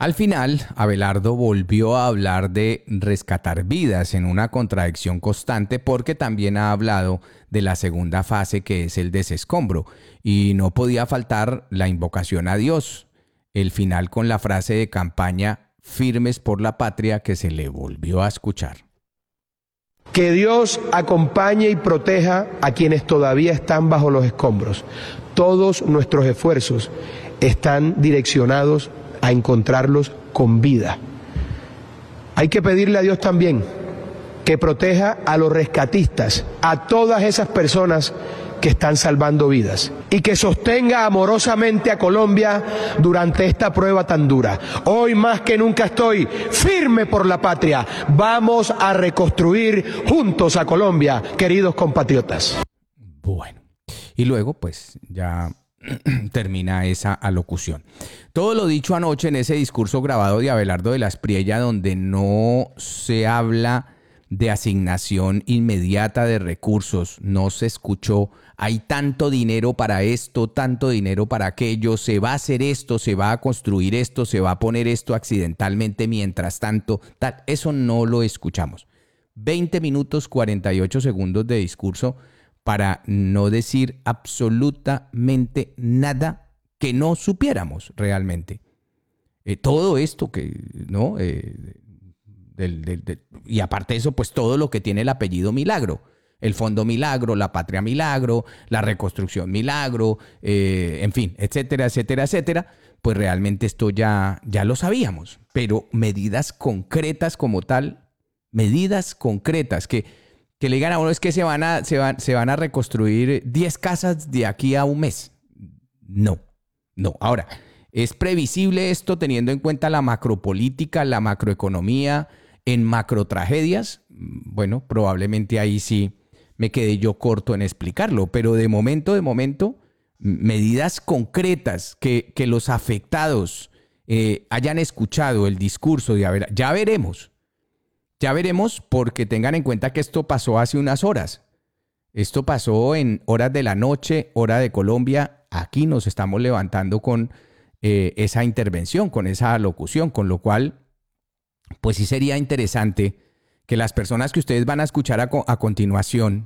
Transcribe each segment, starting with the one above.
Al final, Abelardo volvió a hablar de rescatar vidas en una contradicción constante porque también ha hablado de la segunda fase que es el desescombro y no podía faltar la invocación a Dios, el final con la frase de campaña firmes por la patria que se le volvió a escuchar. Que Dios acompañe y proteja a quienes todavía están bajo los escombros. Todos nuestros esfuerzos están direccionados a encontrarlos con vida. Hay que pedirle a Dios también que proteja a los rescatistas, a todas esas personas que están salvando vidas y que sostenga amorosamente a Colombia durante esta prueba tan dura. Hoy más que nunca estoy firme por la patria. Vamos a reconstruir juntos a Colombia, queridos compatriotas. Bueno, y luego pues ya termina esa alocución. Todo lo dicho anoche en ese discurso grabado de Abelardo de la Espriella, donde no se habla de asignación inmediata de recursos, no se escuchó, hay tanto dinero para esto, tanto dinero para aquello, se va a hacer esto, se va a construir esto, se va a poner esto accidentalmente mientras tanto, tal, eso no lo escuchamos. 20 minutos 48 segundos de discurso para no decir absolutamente nada que no supiéramos realmente. Todo esto que, ¿no? Y aparte de eso, pues todo lo que tiene el apellido Milagro. El Fondo Milagro, la Patria Milagro, la Reconstrucción Milagro, en fin, etcétera, etcétera, etcétera. Pues realmente esto ya lo sabíamos. Pero medidas concretas como tal, medidas concretas que le digan a uno es que se van a reconstruir 10 casas de aquí a un mes. No. Ahora, ¿es previsible esto teniendo en cuenta la macropolítica, la macroeconomía, en macrotragedias? Bueno, probablemente ahí sí me quedé yo corto en explicarlo, pero de momento, medidas concretas que los afectados hayan escuchado el discurso de Abelardo. Ya veremos porque tengan en cuenta que esto pasó hace unas horas. Esto pasó en horas de la noche, hora de Colombia. Aquí nos estamos levantando con esa intervención, con esa alocución, con lo cual, pues sí sería interesante que las personas que ustedes van a escuchar a continuación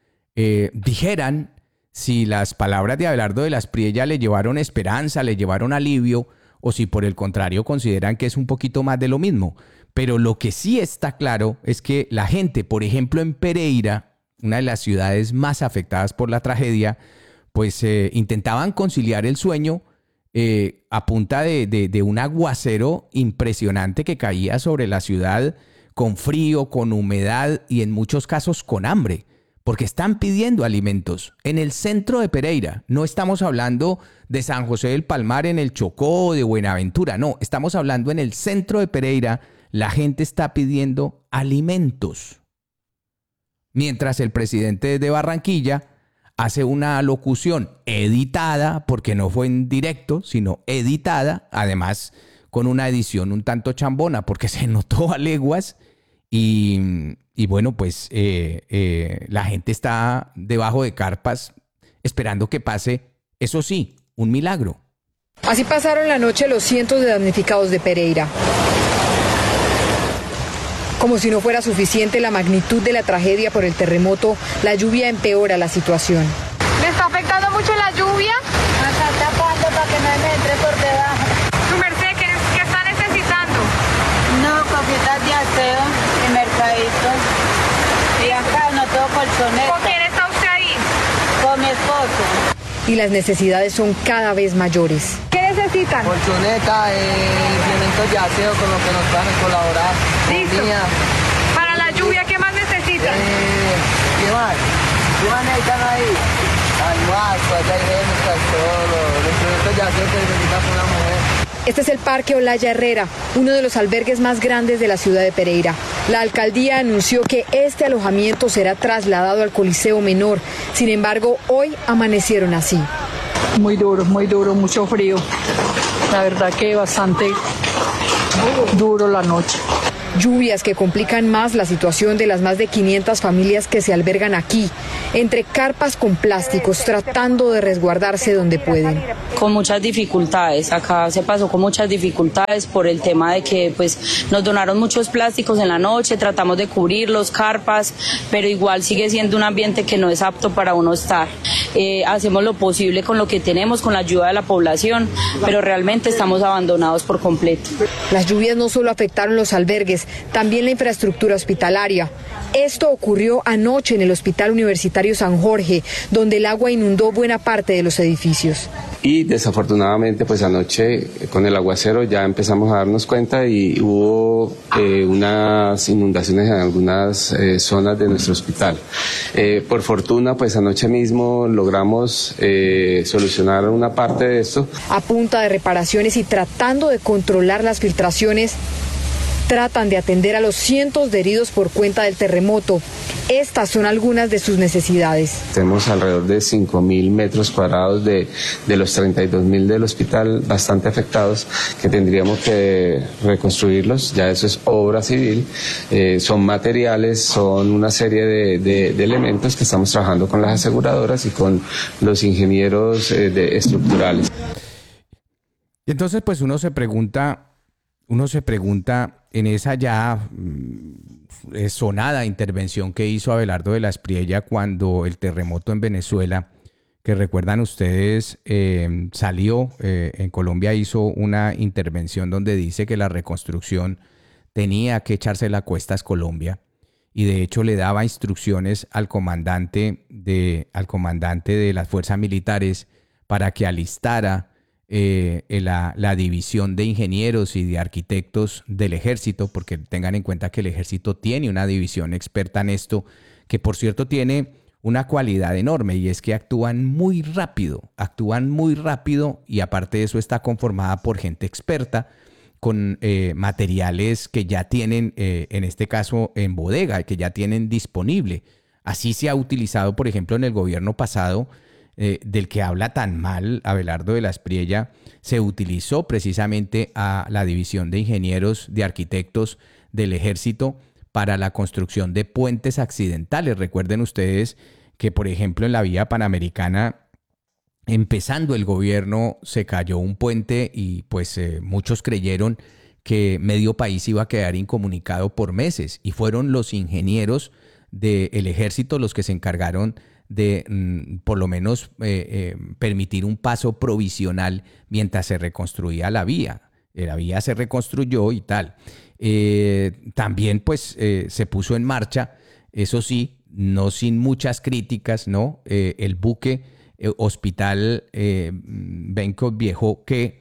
dijeran si las palabras de Abelardo de la Espriella le llevaron esperanza, le llevaron alivio, o si por el contrario consideran que es un poquito más de lo mismo. Pero lo que sí está claro es que la gente, por ejemplo en Pereira, una de las ciudades más afectadas por la tragedia, pues intentaban conciliar el sueño a punta de un aguacero impresionante que caía sobre la ciudad, con frío, con humedad y en muchos casos con hambre, porque están pidiendo alimentos en el centro de Pereira. No estamos hablando de San José del Palmar en el Chocó o de Buenaventura, no, estamos hablando en el centro de Pereira. La gente está pidiendo alimentos. Mientras el presidente de Barranquilla hace una locución editada, porque no fue en directo, sino editada, además con una edición un tanto chambona, porque se notó a leguas, y bueno, pues la gente está debajo de carpas esperando que pase, eso sí, un milagro. Así pasaron la noche los cientos de damnificados de Pereira. Como si no fuera suficiente la magnitud de la tragedia por el terremoto, la lluvia empeora la situación. ¿Le está afectando mucho la lluvia? Acá tapando para que no me entre por debajo. Su merced, ¿qué está necesitando? No, cositas de aseo y mercaditos. Y acá no tengo colchoneta. ¿Con quién está usted ahí? Con mi esposo. Y las necesidades son cada vez mayores. ¿Qué necesitan? Colchoneta, implementos de aseo con los que nos van a colaborar. Listo. Para la lluvia, ¿qué más necesitan? ¿Qué más? ¿Qué más necesitan ahí? Almuerzo, allá hay los implementos de aseo que necesitan una mujer. Este es el Parque Olaya Herrera, uno de los albergues más grandes de la ciudad de Pereira. La alcaldía anunció que este alojamiento será trasladado al Coliseo Menor. Sin embargo, hoy amanecieron así. Muy duro, mucho frío. La verdad que bastante duro la noche. Lluvias que complican más la situación de las más de 500 familias que se albergan aquí. entre carpas con plásticos, tratando de resguardarse donde pueden. Con muchas dificultades, acá se pasó con muchas dificultades por el tema de que pues nos donaron muchos plásticos en la noche, tratamos de cubrirlos, carpas, pero igual sigue siendo un ambiente que no es apto para uno estar. Hacemos lo posible con lo que tenemos, con la ayuda de la población, pero realmente estamos abandonados por completo. Las lluvias no solo afectaron los albergues, también la infraestructura hospitalaria. Esto ocurrió anoche en el Hospital Universitario San Jorge, donde el agua inundó buena parte de los edificios. Y desafortunadamente pues anoche con el aguacero ya empezamos a darnos cuenta y hubo unas inundaciones en algunas zonas de nuestro hospital. Por fortuna pues anoche mismo logramos solucionar una parte de esto. A punta de reparaciones y tratando de controlar las filtraciones, tratan de atender a los cientos de heridos por cuenta del terremoto. Estas son algunas de sus necesidades. Tenemos alrededor de 5.000 metros cuadrados de los 32.000 del hospital bastante afectados que tendríamos que reconstruirlos. Ya eso es obra civil, son materiales, son una serie de elementos que estamos trabajando con las aseguradoras y con los ingenieros estructurales. Y entonces pues uno se pregunta en esa ya sonada intervención que hizo Abelardo de la Espriella cuando el terremoto en Venezuela, que recuerdan ustedes, salió, en Colombia hizo una intervención donde dice que la reconstrucción tenía que echarse la cuestas Colombia y de hecho le daba instrucciones al comandante de las fuerzas militares para que alistara la división de ingenieros y de arquitectos del ejército, porque tengan en cuenta que el ejército tiene una división experta en esto, que por cierto tiene una cualidad enorme y es que actúan muy rápido y aparte de eso está conformada por gente experta con materiales que ya tienen, en este caso en bodega, que ya tienen disponible. Así se ha utilizado, por ejemplo, en el gobierno pasado, del que habla tan mal Abelardo de la Espriella, se utilizó precisamente a la división de ingenieros, de arquitectos del ejército para la construcción de puentes accidentales. Recuerden ustedes que, por ejemplo, en la vía panamericana, empezando el gobierno, se cayó un puente y pues muchos creyeron que medio país iba a quedar incomunicado por meses y fueron los ingenieros del ejército los que se encargaron de por lo menos permitir un paso provisional mientras se reconstruía la vía. La vía se reconstruyó y tal. También pues se puso en marcha, eso sí, no sin muchas críticas, ¿no? El buque Hospital Bencos Viejo que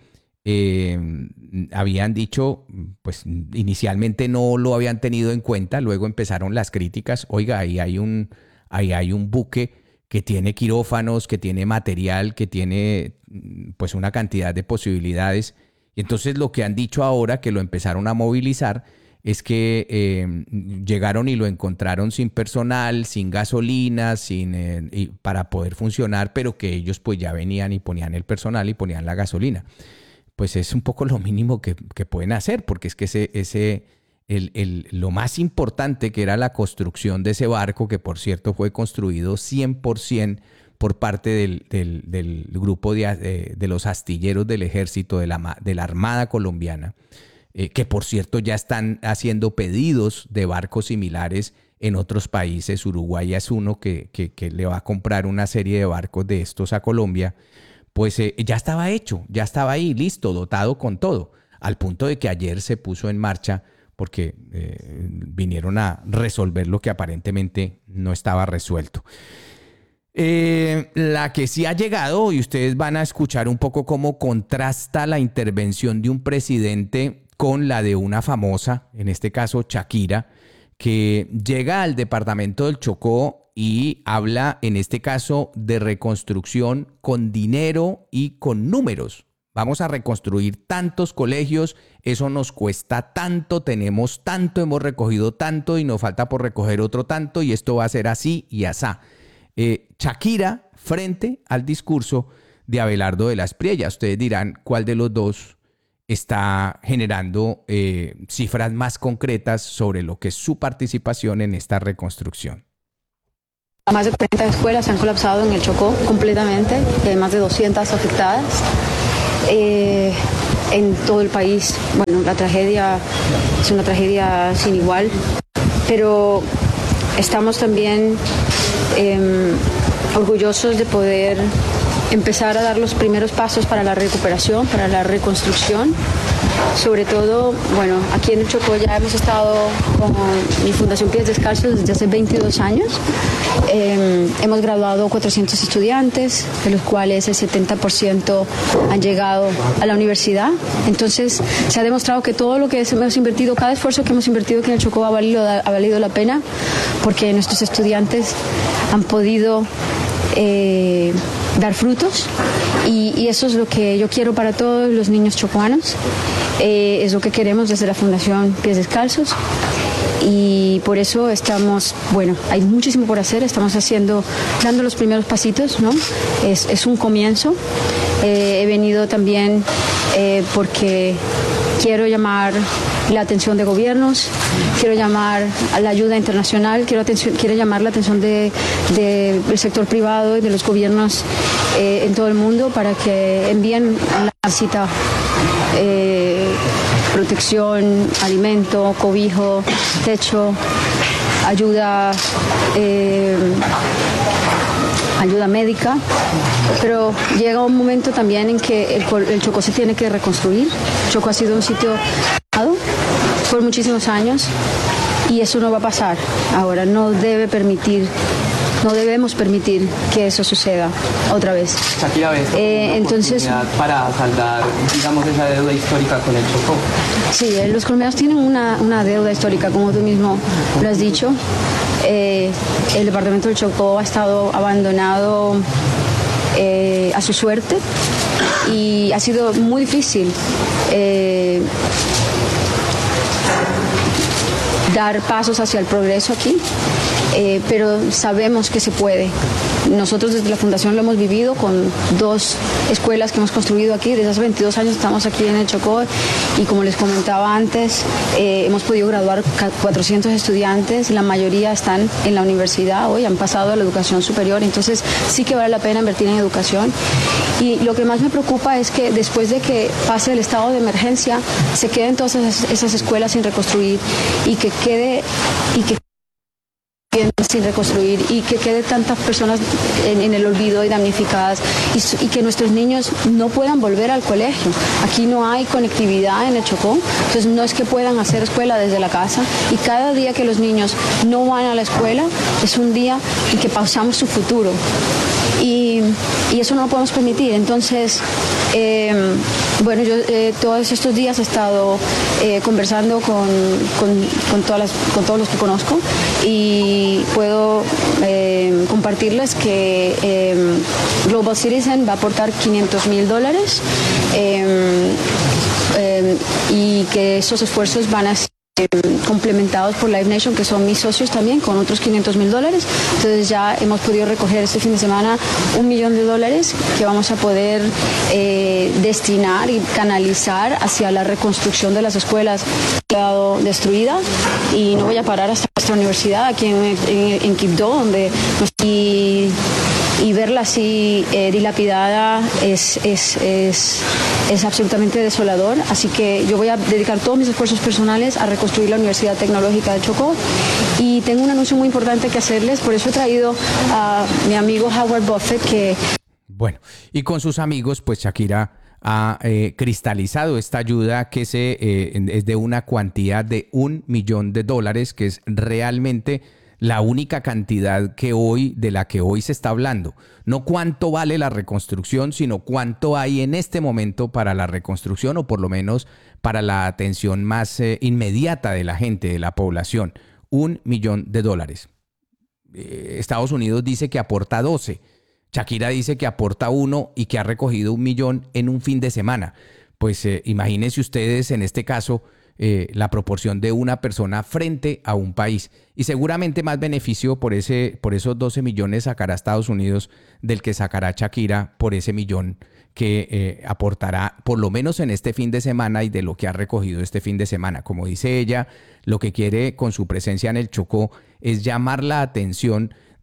habían dicho, pues inicialmente no lo habían tenido en cuenta, luego empezaron las críticas. Oiga, ahí hay un buque que tiene quirófanos, que tiene material, que tiene pues una cantidad de posibilidades. Y entonces lo que han dicho ahora, que lo empezaron a movilizar, es que llegaron y lo encontraron sin personal, sin gasolina, para poder funcionar, pero que ellos pues ya venían y ponían el personal y ponían la gasolina. Pues es un poco lo mínimo que pueden hacer, porque es que lo más importante, que era la construcción de ese barco, que por cierto fue construido 100% por parte del grupo de los astilleros del ejército, de la Armada colombiana, que por cierto ya están haciendo pedidos de barcos similares en otros países. Uruguay es uno que le va a comprar una serie de barcos de estos a Colombia. Pues ya estaba hecho, ya estaba ahí, listo, dotado con todo, al punto de que ayer se puso en marcha porque vinieron a resolver lo que aparentemente no estaba resuelto. La que sí ha llegado, y ustedes van a escuchar un poco cómo contrasta la intervención de un presidente con la de una famosa, en este caso Shakira, que llega al departamento del Chocó y habla, en este caso, de reconstrucción con dinero y con números. Vamos a reconstruir tantos colegios, eso nos cuesta tanto, tenemos tanto, hemos recogido tanto y nos falta por recoger otro tanto y esto va a ser así y asá. Shakira frente al discurso de Abelardo de la Espriella. Ustedes dirán cuál de los dos está generando cifras más concretas sobre lo que es su participación en esta reconstrucción. Más de 40 escuelas han colapsado en el Chocó completamente, más de 200 afectadas. En todo el país, bueno, la tragedia es una tragedia sin igual, pero estamos también orgullosos de poder empezar a dar los primeros pasos para la recuperación, para la reconstrucción. Sobre todo, bueno, aquí en el Chocó ya hemos estado con mi Fundación Pies Descalzos desde hace 22 años. Hemos graduado 400 estudiantes, de los cuales el 70% han llegado a la universidad. Entonces, se ha demostrado que todo lo que hemos invertido, cada esfuerzo que hemos invertido aquí en el Chocó ha valido la pena, porque nuestros estudiantes han podido dar frutos, y eso es lo que yo quiero para todos los niños chocuanos. Es lo que queremos desde la Fundación Pies Descalzos, y por eso hay muchísimo por hacer. Estamos dando los primeros pasitos, ¿no? Es un comienzo. He venido también porque quiero llamar la atención de gobiernos, quiero llamar a la ayuda internacional, quiero llamar la atención del sector privado y de los gobiernos en todo el mundo para que envíen la visita protección, alimento, cobijo, techo, ayuda médica, pero llega un momento también en que el Chocó se tiene que reconstruir. Chocó ha sido un sitio por muchísimos años, y eso no va a pasar ahora. No debemos permitir que eso suceda otra vez. Shakira, ¿ves entonces, para saldar, digamos, esa deuda histórica con el Chocó? Sí, los colombianos tienen una deuda histórica, como tú mismo lo has dicho. El departamento del Chocó ha estado abandonado a su suerte, y ha sido muy difícil dar pasos hacia el progreso aquí, pero sabemos que se puede. Nosotros desde la Fundación lo hemos vivido con 2 escuelas que hemos construido aquí. Desde hace 22 años estamos aquí en el Chocó, y como les comentaba antes, hemos podido graduar 400 estudiantes. La mayoría están en la universidad hoy, han pasado a la educación superior. Entonces sí que vale la pena invertir en educación. Y lo que más me preocupa es que después de que pase el estado de emergencia, se queden todas esas escuelas sin reconstruir, y que quede sin reconstruir, y que quede tantas personas en el olvido y damnificadas, y que nuestros niños no puedan volver al colegio. Aquí no hay conectividad en el Chocó, entonces no es que puedan hacer escuela desde la casa, y cada día que los niños no van a la escuela es un día en que pausamos su futuro, y eso no lo podemos permitir. Entonces, yo todos estos días he estado conversando con todos los que conozco, y puedo compartirles que Global Citizen va a aportar $500,000, y que esos esfuerzos van a ser complementados por Live Nation, que son mis socios también, con otros $500,000. Entonces ya hemos podido recoger este fin de semana $1 millón que vamos a poder destinar y canalizar hacia la reconstrucción de las escuelas que han quedado destruidas. Y no voy a parar hasta nuestra universidad aquí en Quibdó, donde y verla así dilapidada es absolutamente desolador. Así que yo voy a dedicar todos mis esfuerzos personales a reconstruir la Universidad Tecnológica de Chocó, y tengo un anuncio muy importante que hacerles. Por eso he traído a mi amigo Howard Buffett, que... Bueno, y con sus amigos, pues Shakira ha cristalizado esta ayuda que es de una cuantía de $1 millón, que es realmente la única cantidad de la que hoy se está hablando. No cuánto vale la reconstrucción, sino cuánto hay en este momento para la reconstrucción, o por lo menos para la atención más inmediata de la gente, de la población. $1 millón. Estados Unidos dice que aporta 12. Shakira dice que aporta 1 y que ha recogido $1 millón en un fin de semana. Pues imagínense ustedes en este caso la proporción de una persona frente a un país. Y seguramente más beneficio por esos 12 millones sacará Estados Unidos del que sacará Shakira por ese $1 millón que aportará por lo menos en este fin de semana, y de lo que ha recogido este fin de semana. Como dice ella, lo que quiere con su presencia en el Chocó es llamar la atención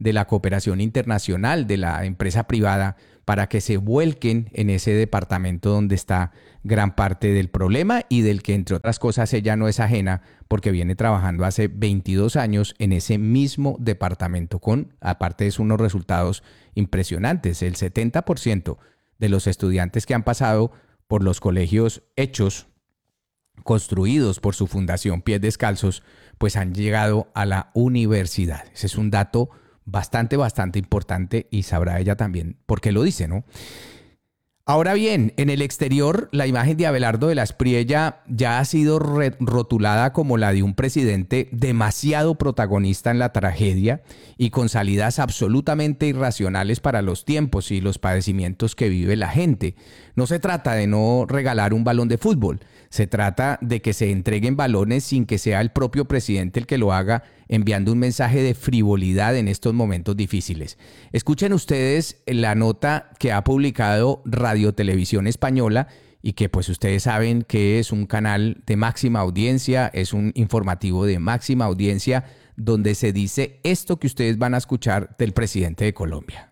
de la cooperación internacional, de la empresa privada, para que se vuelquen en ese departamento donde está gran parte del problema y del que, entre otras cosas, ella no es ajena porque viene trabajando hace 22 años en ese mismo departamento con, aparte de unos resultados impresionantes. El 70% de los estudiantes que han pasado por los colegios hechos, construidos por su fundación Pies Descalzos, pues han llegado a la universidad. Ese es un dato bastante importante y sabrá ella también por qué lo dice, ¿no? Ahora bien, en el exterior, la imagen de Abelardo de la Espriella ya ha sido rotulada como la de un presidente demasiado protagonista en la tragedia y con salidas absolutamente irracionales para los tiempos y los padecimientos que vive la gente. No se trata de no regalar un balón de fútbol, se trata de que se entreguen balones sin que sea el propio presidente el que lo haga, enviando un mensaje de frivolidad en estos momentos difíciles. Escuchen ustedes la nota que ha publicado Radio Televisión Española y que pues ustedes saben que es un canal de máxima audiencia, es un informativo de máxima audiencia donde se dice esto que ustedes van a escuchar del presidente de Colombia.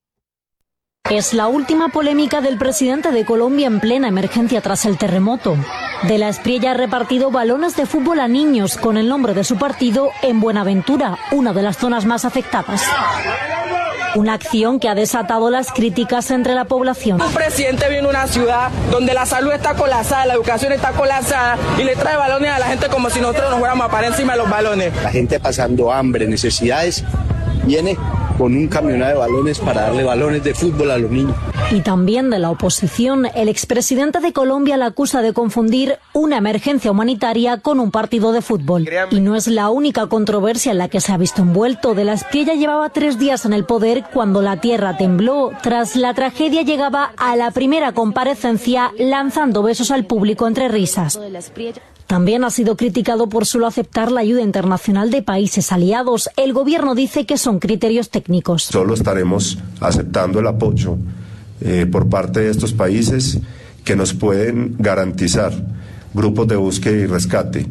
Es la última polémica del presidente de Colombia en plena emergencia tras el terremoto. De la Espriella ha repartido balones de fútbol a niños con el nombre de su partido en Buenaventura, una de las zonas más afectadas. Una acción que ha desatado las críticas entre la población. Un presidente viene a una ciudad donde la salud está colapsada, la educación está colapsada y le trae balones a la gente como si nosotros nos fuéramos a parar encima de los balones. La gente pasando hambre, necesidades, viene con un camionado de balones para darle balones de fútbol a los niños. Y también de la oposición, el expresidente de Colombia la acusa de confundir una emergencia humanitaria con un partido de fútbol. Y no es la única controversia en la que se ha visto envuelto. De la Espriella llevaba 3 días en el poder cuando la tierra tembló. Tras la tragedia llegaba a la primera comparecencia lanzando besos al público entre risas. También ha sido criticado por solo aceptar la ayuda internacional de países aliados. El gobierno dice que son criterios técnicos. Solo estaremos aceptando el apoyo por parte de estos países que nos pueden garantizar grupos de búsqueda y rescate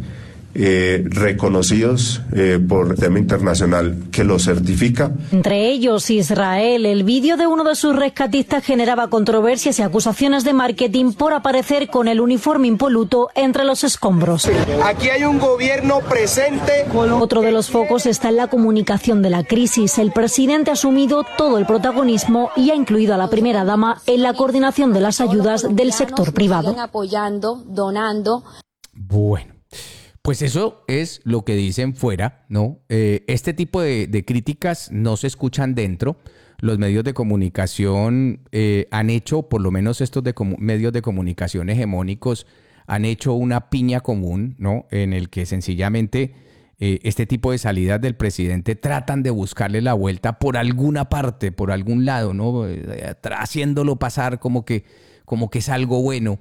reconocidos por el tema internacional que lo certifica. Entre ellos Israel. El vídeo de uno de sus rescatistas generaba controversias y acusaciones de marketing por aparecer con el uniforme impoluto entre los escombros. Aquí hay un gobierno presente. Otro de los focos está en la comunicación de la crisis. El presidente ha asumido todo el protagonismo y ha incluido a la primera dama en la coordinación de las ayudas del sector privado. Apoyando, donando. Bueno. Pues eso es lo que dicen fuera, ¿no? Este tipo de críticas no se escuchan dentro. Los medios de comunicación han hecho, por lo menos estos medios de comunicación hegemónicos, han hecho una piña común, ¿no? En el que sencillamente este tipo de salidas del presidente tratan de buscarle la vuelta por alguna parte, por algún lado, ¿no? Haciéndolo pasar como que es algo bueno.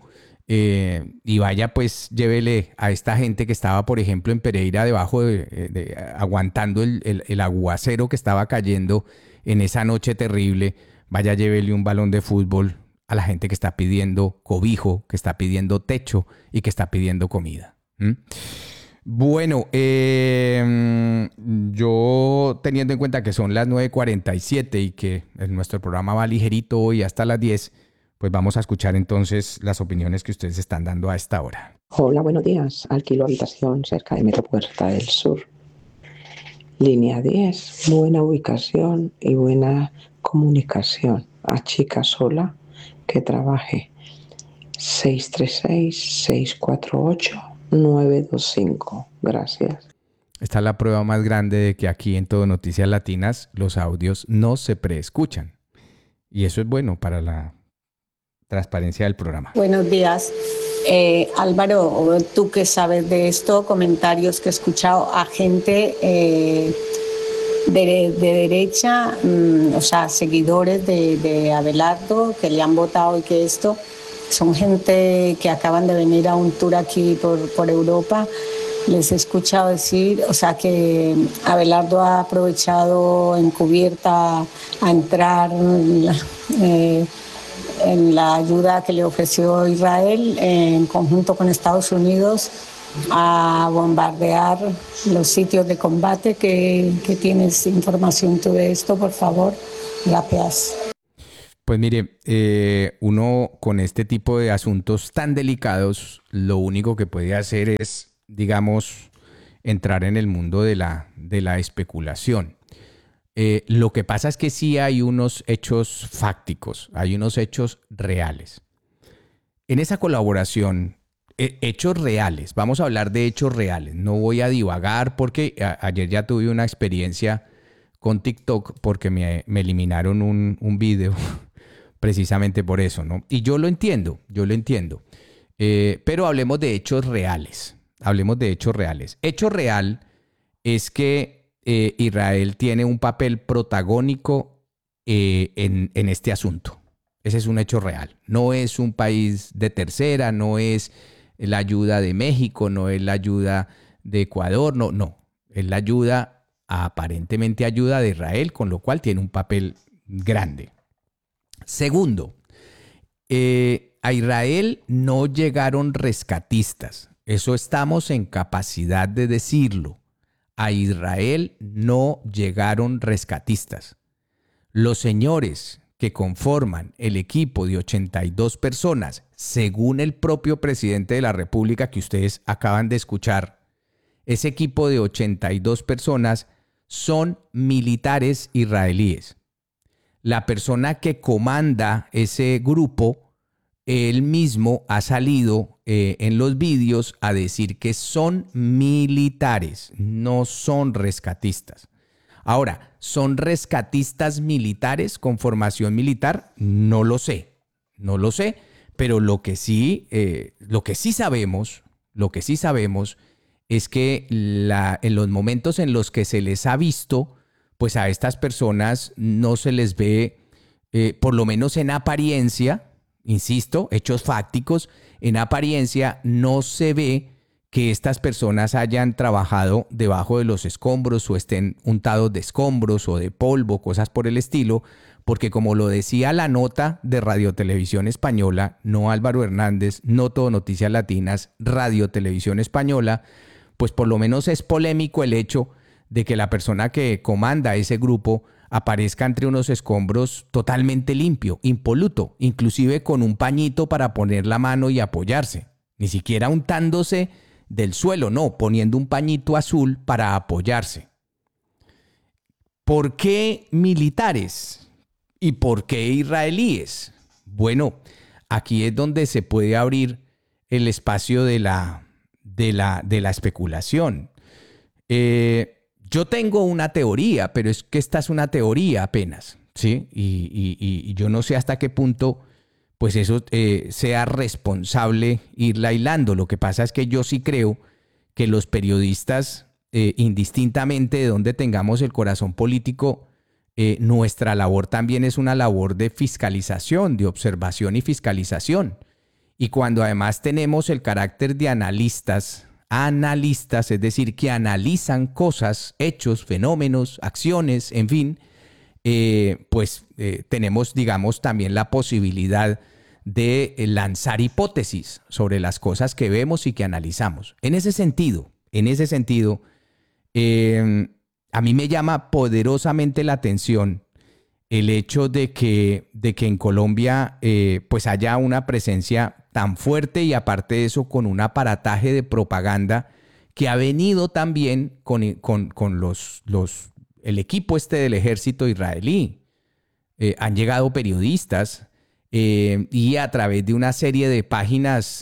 Y vaya, pues llévele a esta gente que estaba, por ejemplo, en Pereira debajo aguantando el aguacero que estaba cayendo en esa noche terrible. Vaya, llévele un balón de fútbol a la gente que está pidiendo cobijo, que está pidiendo techo y que está pidiendo comida. Bueno, yo teniendo en cuenta que son las 9:47 y que nuestro programa va ligerito hoy hasta las 10, pues vamos a escuchar entonces las opiniones que ustedes están dando a esta hora. Hola, buenos días. Alquilo habitación cerca de Metro Puerta del Sur. Línea 10, buena ubicación y buena comunicación. A chica sola que trabaje. 636-648-925. Gracias. Esta es la prueba más grande de que aquí en Todo Noticias Latinas los audios no se preescuchan. Y eso es bueno para la transparencia del programa. Buenos días. Álvaro, tú que sabes de esto, comentarios que he escuchado a gente de derecha, o sea, seguidores de Abelardo que le han votado y que esto, son gente que acaban de venir a un tour aquí por Europa. Les he escuchado decir, o sea, que Abelardo ha aprovechado encubierta a entrar en la ayuda que le ofreció Israel en conjunto con Estados Unidos a bombardear los sitios de combate. Que tienes información tú de esto, por favor. Gracias. Pues mire, uno con este tipo de asuntos tan delicados, lo único que puede hacer es, digamos, entrar en el mundo de la especulación. Lo que pasa es que sí hay unos hechos fácticos, hay unos hechos reales. En esa colaboración, hechos reales, vamos a hablar de hechos reales, no voy a divagar porque ayer ya tuve una experiencia con TikTok porque me eliminaron un video precisamente por eso, ¿no? Y yo lo entiendo, pero hablemos de hechos reales, Hecho real es que Israel tiene un papel protagónico en este asunto. Ese es un hecho real. No es un país de tercera, no es la ayuda de México, no es la ayuda de Ecuador, no. Es la ayuda, aparentemente ayuda de Israel, con lo cual tiene un papel grande. Segundo, a Israel no llegaron rescatistas. Eso estamos en capacidad de decirlo. A Israel no llegaron rescatistas. Los señores que conforman el equipo de 82 personas, según el propio presidente de la República que ustedes acaban de escuchar, ese equipo de 82 personas son militares israelíes. La persona que comanda ese grupo, él mismo ha salido en los vídeos a decir que son militares, no son rescatistas. Ahora, ¿son rescatistas militares con formación militar? No lo sé, pero lo que sí sabemos es que en los momentos en los que se les ha visto, pues a estas personas no se les ve, por lo menos en apariencia, insisto, hechos fácticos, en apariencia no se ve que estas personas hayan trabajado debajo de los escombros o estén untados de escombros o de polvo, cosas por el estilo, porque como lo decía la nota de Radio Televisión Española, no Álvaro Hernández, no Todo Noticias Latinas, Radio Televisión Española, pues por lo menos es polémico el hecho de que la persona que comanda ese grupo aparezca entre unos escombros totalmente limpio, impoluto, inclusive con un pañito para poner la mano y apoyarse. Ni siquiera untándose del suelo, no, poniendo un pañito azul para apoyarse. ¿Por qué militares? ¿Y por qué israelíes? Bueno, aquí es donde se puede abrir el espacio de la especulación. Yo tengo una teoría, pero es que esta es una teoría apenas, ¿sí? Y yo no sé hasta qué punto, pues eso sea responsable irla hilando. Lo que pasa es que yo sí creo que los periodistas, indistintamente de donde tengamos el corazón político, nuestra labor también es una labor de fiscalización, de observación y fiscalización. Y cuando además tenemos el carácter de analistas, es decir, que analizan cosas, hechos, fenómenos, acciones, en fin, tenemos, digamos, también la posibilidad de lanzar hipótesis sobre las cosas que vemos y que analizamos. En ese sentido, a mí me llama poderosamente la atención el hecho de que en Colombia pues haya una presencia tan fuerte y aparte de eso con un aparataje de propaganda que ha venido también con el equipo del ejército israelí. Han llegado periodistas y a través de una serie de páginas,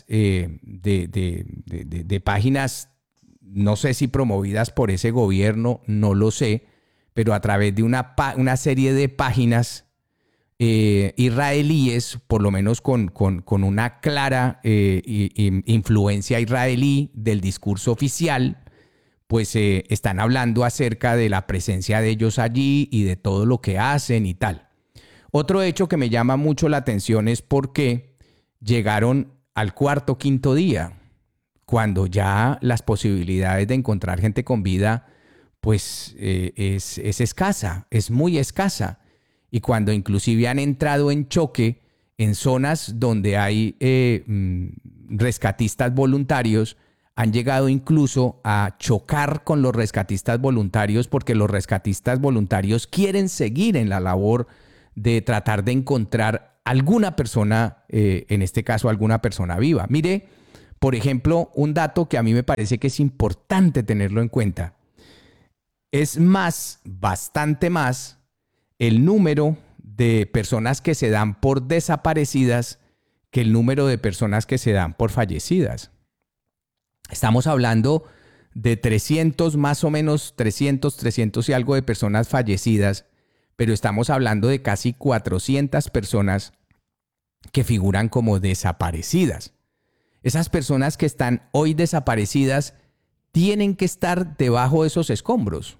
de páginas, no sé si promovidas por ese gobierno, no lo sé, pero a través de una serie de páginas israelíes, por lo menos con una clara influencia israelí del discurso oficial, pues están hablando acerca de la presencia de ellos allí y de todo lo que hacen y tal. Otro hecho que me llama mucho la atención es por qué llegaron al cuarto o quinto día, cuando ya las posibilidades de encontrar gente con vida pues es escasa, es muy escasa. Y cuando inclusive han entrado en choque en zonas donde hay rescatistas voluntarios, han llegado incluso a chocar con los rescatistas voluntarios porque los rescatistas voluntarios quieren seguir en la labor de tratar de encontrar alguna persona, en este caso alguna persona viva. Mire, por ejemplo, un dato que a mí me parece que es importante tenerlo en cuenta. Es más, bastante más, el número de personas que se dan por desaparecidas que el número de personas que se dan por fallecidas. Estamos hablando de 300, más o menos 300 y algo de personas fallecidas, pero estamos hablando de casi 400 personas que figuran como desaparecidas. Esas personas que están hoy desaparecidas tienen que estar debajo de esos escombros.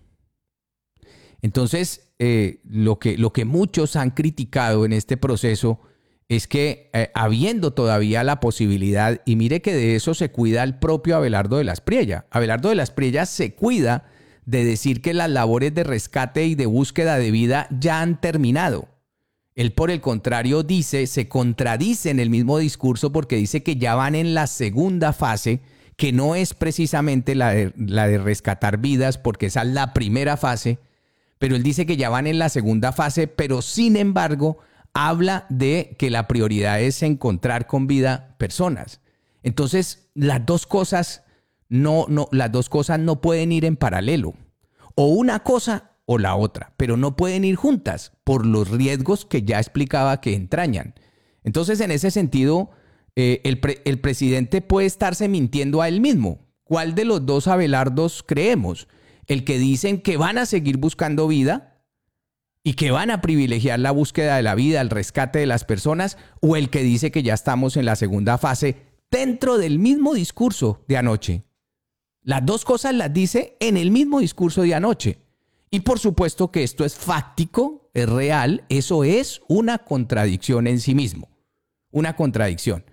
Entonces, lo que muchos han criticado en este proceso es que habiendo todavía la posibilidad, y mire que de eso se cuida el propio Abelardo de la Espriella. Abelardo de la Espriella se cuida de decir que las labores de rescate y de búsqueda de vida ya han terminado. Él, por el contrario, se contradice en el mismo discurso porque dice que ya van en la segunda fase, que no es precisamente la de rescatar vidas, porque esa es la primera fase, pero él dice que ya van en la segunda fase, pero sin embargo habla de que la prioridad es encontrar con vida personas. Entonces, las dos cosas no pueden ir en paralelo. O una cosa o la otra, pero no pueden ir juntas por los riesgos que ya explicaba que entrañan. Entonces, en ese sentido, el presidente puede estarse mintiendo a él mismo. ¿Cuál de los dos Abelardos creemos? ¿El que dicen que van a seguir buscando vida y que van a privilegiar la búsqueda de la vida, el rescate de las personas, o el que dice que ya estamos en la segunda fase dentro del mismo discurso de anoche? Las dos cosas las dice en el mismo discurso de anoche. Y por supuesto que esto es fáctico, es real, eso es una contradicción en sí mismo. Una contradicción.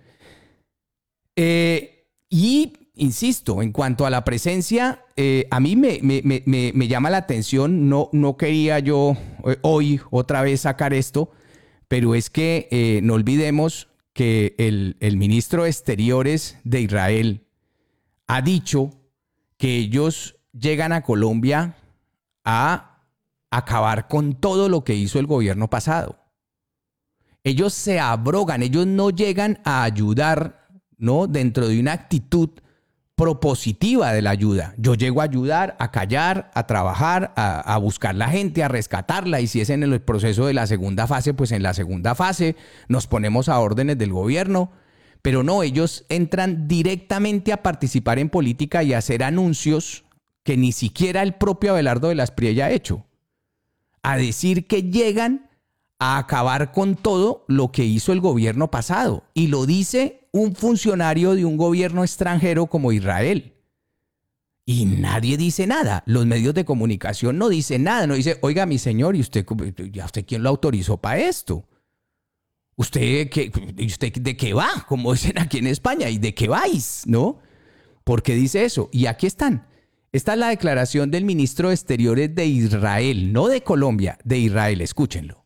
Y insisto, en cuanto a la presencia, a mí me llama la atención, no quería yo hoy otra vez sacar esto, pero es que no olvidemos que el ministro de Exteriores de Israel ha dicho que ellos llegan a Colombia a acabar con todo lo que hizo el gobierno pasado. Ellos se abrogan, ellos no llegan a ayudar, ¿no? Dentro de una actitud propositiva de la ayuda. Yo llego a ayudar, a callar, a trabajar, a buscar la gente, a rescatarla, y si es en el proceso de la segunda fase, pues en la segunda fase nos ponemos a órdenes del gobierno. Pero no, ellos entran directamente a participar en política y a hacer anuncios que ni siquiera el propio Abelardo de la Espriella ha hecho. A decir que llegan a acabar con todo lo que hizo el gobierno pasado. Y lo dice un funcionario de un gobierno extranjero como Israel. Y nadie dice nada. Los medios de comunicación no dicen nada. No dice, oiga, mi señor, ¿y usted quién lo autorizó para esto? ¿Usted de qué va? Como dicen aquí en España, ¿y de qué vais? ¿No? ¿Por qué dice eso? Y aquí están. Esta es la declaración del ministro de Exteriores de Israel, no de Colombia, de Israel. Escúchenlo.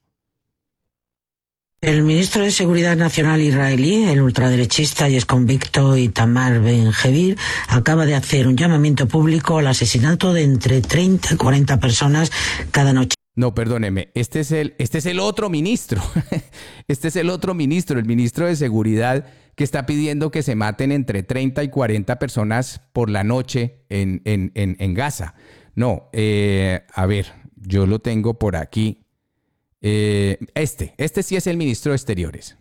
El ministro de Seguridad Nacional israelí, el ultraderechista y exconvicto Itamar Ben-Gvir, acaba de hacer un llamamiento público al asesinato de entre 30 y 40 personas cada noche. No, perdóneme, este es el otro ministro. Este es el otro ministro, el ministro de Seguridad, que está pidiendo que se maten entre 30 y 40 personas por la noche en Gaza. No, a ver, yo lo tengo por aquí. Este sí es el ministro de Exteriores.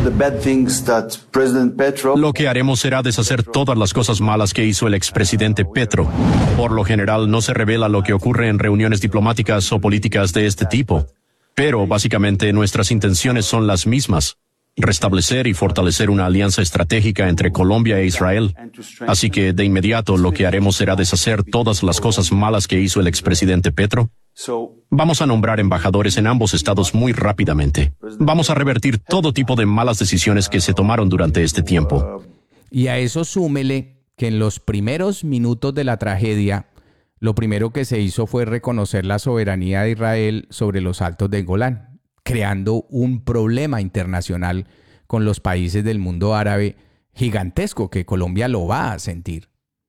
Lo que haremos será deshacer todas las cosas malas que hizo el expresidente Petro. Por lo general no se revela lo que ocurre en reuniones diplomáticas o políticas de este tipo, pero básicamente nuestras intenciones son las mismas: restablecer y fortalecer una alianza estratégica entre Colombia e Israel. Así que de inmediato lo que haremos será deshacer todas las cosas malas que hizo el expresidente Petro. Vamos a nombrar embajadores en ambos estados muy rápidamente. Vamos a revertir todo tipo de malas decisiones que se tomaron durante este tiempo. Y a eso súmele que en los primeros minutos de la tragedia, lo primero que se hizo fue reconocer la soberanía de Israel sobre los Altos del Golán, creando un problema internacional con los países del mundo árabe gigantesco que Colombia lo va a sentir.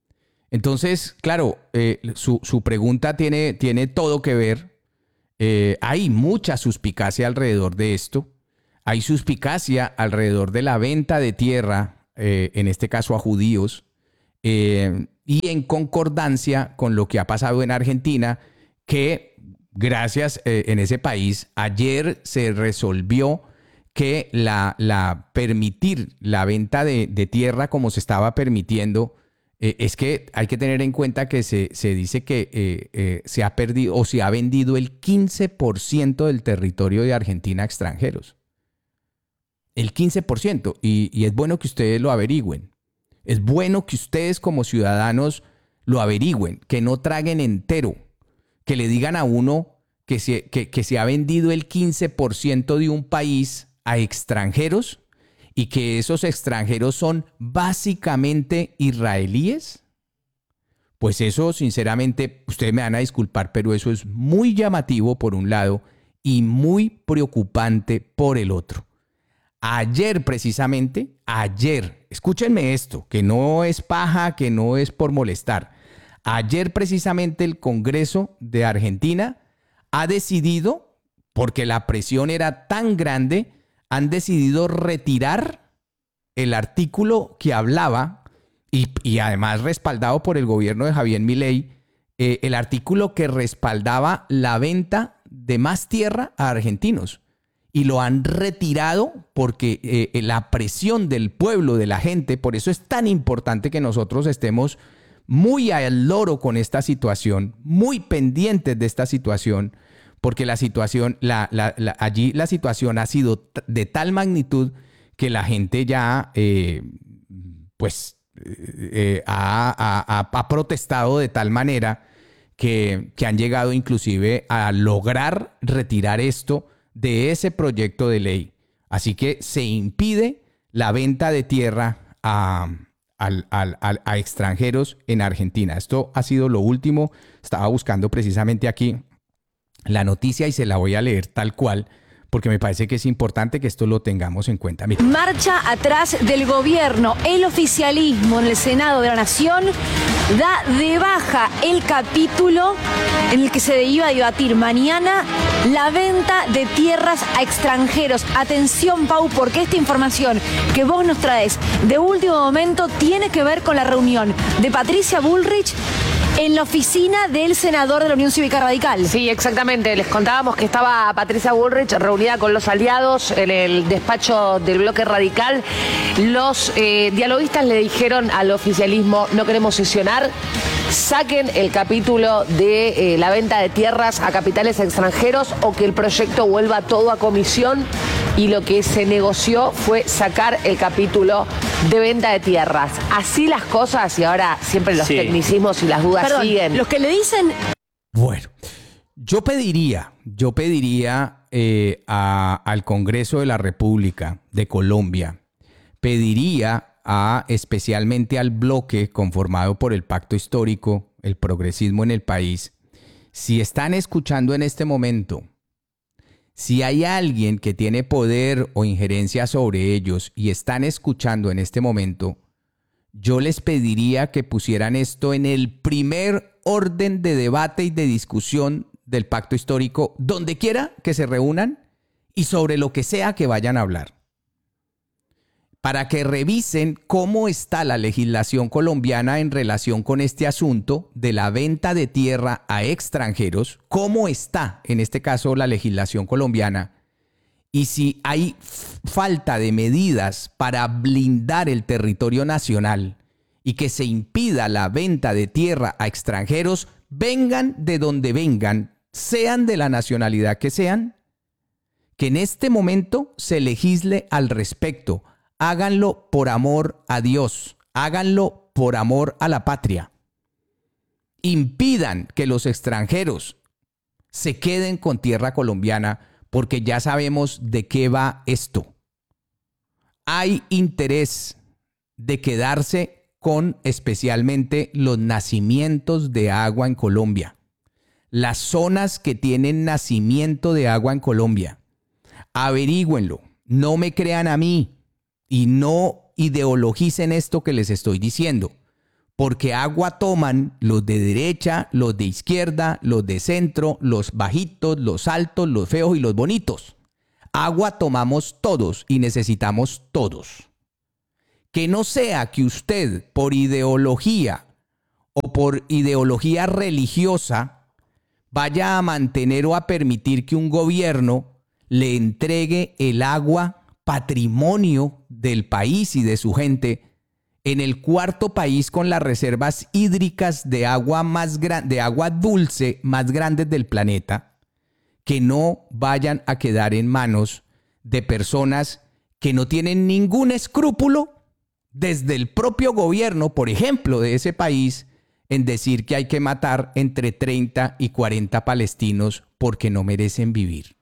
Entonces, claro, su pregunta tiene todo que ver. Hay mucha suspicacia alrededor de esto. Hay suspicacia alrededor de la venta de tierra, en este caso a judíos, y en concordancia con lo que ha pasado en Argentina, que gracias en ese país, ayer se resolvió que permitir la venta de tierra como se estaba permitiendo, es que hay que tener en cuenta que se dice que se ha perdido o se ha vendido el 15% del territorio de Argentina a extranjeros. El 15%. Y es bueno que ustedes lo averigüen. Es bueno que ustedes como ciudadanos lo averigüen, que no traguen entero, que le digan a uno que se ha vendido el 15% de un país a extranjeros y que esos extranjeros son básicamente israelíes. Pues eso, sinceramente, ustedes me van a disculpar, pero eso es muy llamativo por un lado y muy preocupante por el otro. Ayer, escúchenme esto, que no es paja, que no es por molestar. Ayer precisamente el Congreso de Argentina ha decidido, porque la presión era tan grande, han decidido retirar el artículo que hablaba, y además respaldado por el gobierno de Javier Milei, el artículo que respaldaba la venta de más tierra a argentinos. Y lo han retirado porque la presión del pueblo, de la gente, por eso es tan importante que nosotros estemos muy al loro con esta situación, muy pendientes de esta situación, porque la situación, allí la situación ha sido de tal magnitud que la gente ya ha protestado de tal manera que han llegado inclusive a lograr retirar esto de ese proyecto de ley. Así que se impide la venta de tierra a extranjeros en Argentina. Esto ha sido lo último. Estaba buscando precisamente aquí la noticia y se la voy a leer tal cual, porque me parece que es importante que esto lo tengamos en cuenta. Mira. Marcha atrás del gobierno. El oficialismo en el Senado de la Nación da de baja el capítulo en el que se iba a debatir mañana la venta de tierras a extranjeros. Atención, Pau, porque esta información que vos nos traes de último momento tiene que ver con la reunión de Patricia Bullrich en la oficina del senador de la Unión Cívica Radical. Sí, exactamente. Les contábamos que estaba Patricia Bullrich reunida con los aliados en el despacho del bloque radical. Los dialoguistas le dijeron al oficialismo: no queremos sesionar, saquen el capítulo de la venta de tierras a capitales extranjeros o que el proyecto vuelva todo a comisión. Y lo que se negoció fue sacar el capítulo de venta de tierras. Así las cosas, y ahora siempre los tecnicismos y las dudas siguen. Los que le dicen... Bueno, yo pediría al Congreso de la República de Colombia, pediría especialmente al bloque conformado por el Pacto Histórico, el progresismo en el país, si están escuchando en este momento, si hay alguien que tiene poder o injerencia sobre ellos y están escuchando en este momento, yo les pediría que pusieran esto en el primer orden de debate y de discusión del Pacto Histórico, donde quiera que se reúnan y sobre lo que sea que vayan a hablar, para que revisen cómo está la legislación colombiana en relación con este asunto de la venta de tierra a extranjeros, cómo está en este caso la legislación colombiana, y si hay falta de medidas para blindar el territorio nacional y que se impida la venta de tierra a extranjeros, vengan de donde vengan, sean de la nacionalidad que sean, que en este momento se legisle al respecto. Háganlo por amor a Dios, háganlo por amor a la patria. Impidan que los extranjeros se queden con tierra colombiana, porque ya sabemos de qué va esto. Hay interés de quedarse con especialmente los nacimientos de agua en Colombia, las zonas que tienen nacimiento de agua en Colombia. Averígüenlo, no me crean a mí. Y no ideologicen esto que les estoy diciendo, porque agua toman los de derecha, los de izquierda, los de centro, los bajitos, los altos, los feos y los bonitos. Agua tomamos todos y necesitamos todos. Que no sea que usted, por ideología o por ideología religiosa, vaya a mantener o a permitir que un gobierno le entregue el agua, patrimonio del país y de su gente, en el cuarto país con las reservas hídricas de agua de agua dulce más grandes del planeta, que no vayan a quedar en manos de personas que no tienen ningún escrúpulo desde el propio gobierno, por ejemplo, de ese país, en decir que hay que matar entre 30 y 40 palestinos porque no merecen vivir.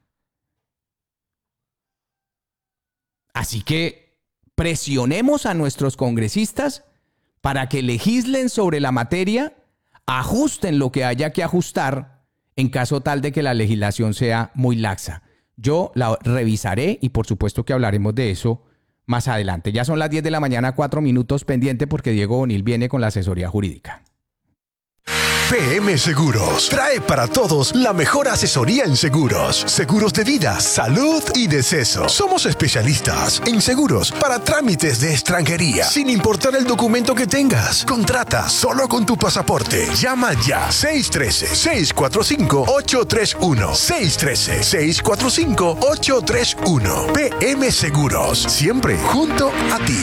Así que presionemos a nuestros congresistas para que legislen sobre la materia, ajusten lo que haya que ajustar en caso tal de que la legislación sea muy laxa. Yo la revisaré y por supuesto que hablaremos de eso más adelante. Ya son las 10 de la mañana, 4 minutos, pendiente porque Diego Bonil viene con la asesoría jurídica. PM Seguros trae para todos la mejor asesoría en seguros. Seguros de vida, salud y deceso. Somos especialistas en seguros para trámites de extranjería, sin importar el documento que tengas. Contrata solo con tu pasaporte. Llama ya. 613-645-831. 613-645-831. PM Seguros. Siempre junto a ti.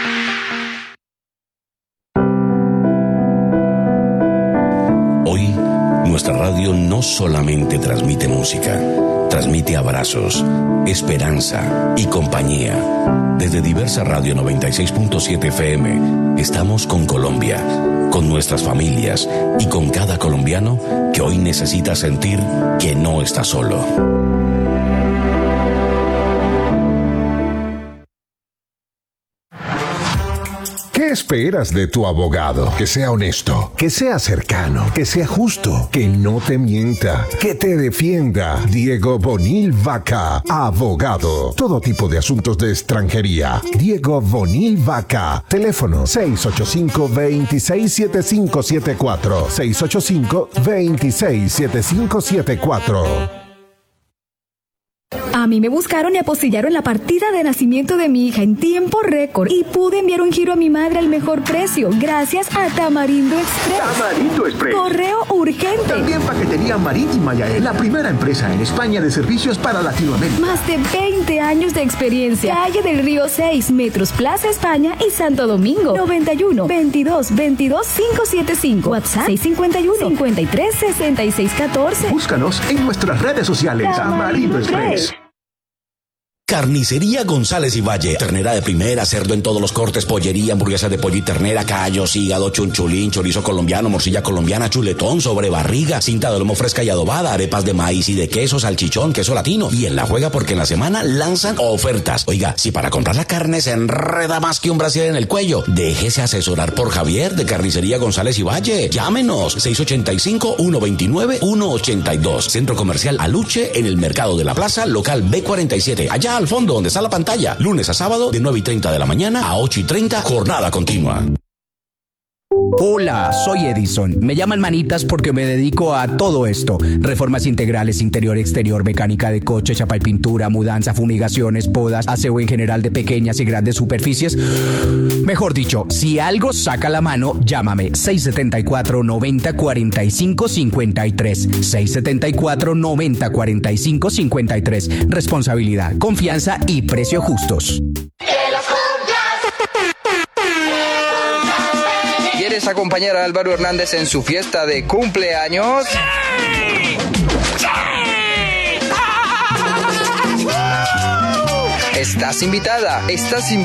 Hoy, nuestra radio no solamente transmite música, transmite abrazos, esperanza y compañía. Desde Diversa Radio 96.7 FM, estamos con Colombia, con nuestras familias y con cada colombiano que hoy necesita sentir que no está solo. ¿Qué esperas de tu abogado? Que sea honesto, que sea cercano, que sea justo, que no te mienta, que te defienda. Diego Bonil Vaca, abogado. Todo tipo de asuntos de extranjería. Diego Bonil Vaca. Teléfono 685-267574. 685-267574. A mí me buscaron y apostillaron la partida de nacimiento de mi hija en tiempo récord y pude enviar un giro a mi madre al mejor precio gracias a Tamarindo Express. Tamarindo Express. Correo urgente. También paquetería marítima Yael, la primera empresa en España de servicios para Latinoamérica. Más de 20 años de experiencia. Calle del Río 6, Metros Plaza España y Santo Domingo. 91 22 22 575. WhatsApp 651 53 66 14. Búscanos en nuestras redes sociales. Tamarindo Express. Carnicería González y Valle. Ternera de primera, cerdo en todos los cortes, pollería, hamburguesa de pollo y ternera, callos, hígado, chunchulín, chorizo colombiano, morcilla colombiana, chuletón, sobrebarriga, cinta de lomo fresca y adobada, arepas de maíz y de queso, salchichón, queso latino. Y en la juega porque en la semana lanzan ofertas. Oiga, si para comprar la carne se enreda más que un brasier en el cuello, déjese asesorar por Javier de Carnicería González y Valle. Llámenos 685-129-182. Centro Comercial Aluche en el Mercado de la Plaza, local B47. Allá al fondo donde está la pantalla, lunes a sábado de 9:30 de la mañana a 8:30, jornada continua. Hola, soy Edison. Me llaman manitas porque me dedico a todo esto. Reformas integrales, interior, exterior, mecánica de coche, chapa y pintura, mudanza, fumigaciones, podas, aseo en general de pequeñas y grandes superficies. Mejor dicho, si algo saca la mano, llámame 674-90-45-53. 674-90-45-53. Responsabilidad, confianza y precio justos. ¿Quieres acompañar a Álvaro Hernández en su fiesta de cumpleaños? ¡Sí! ¡Sí! Estás invitada,